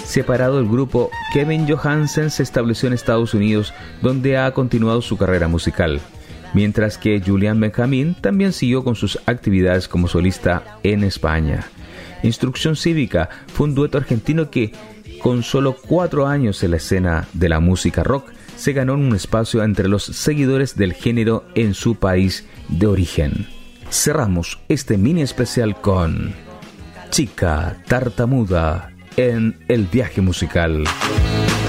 Separado del grupo, Kevin Johansen se estableció en Estados Unidos, donde ha continuado su carrera musical, mientras que Julian Benjamin también siguió con sus actividades como solista en España. Instrucción Cívica fue un dueto argentino que, con solo 4 años en la escena de la música rock, se ganó un espacio entre los seguidores del género en su país de origen. Cerramos este mini especial con Chica Tartamuda en El Viaje Musical.